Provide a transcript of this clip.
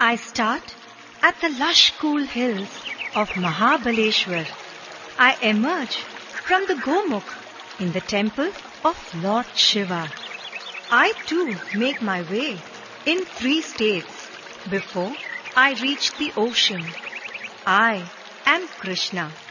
I start at the lush cool hills of Mahabaleshwar. I emerge from the Gomukh in the temple of Lord Shiva. I too make my way in 3 states before I reach the ocean. I am Krishna.